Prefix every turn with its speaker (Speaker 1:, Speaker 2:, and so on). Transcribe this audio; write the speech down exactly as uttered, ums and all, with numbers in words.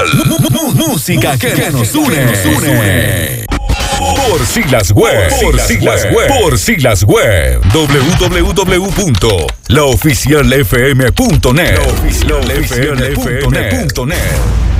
Speaker 1: oficial. Música que nos une. Por Siglas Web. Por Siglas Web. Por Siglas Web. doble u doble u doble u punto la oficial f m punto net. la oficial f m punto net.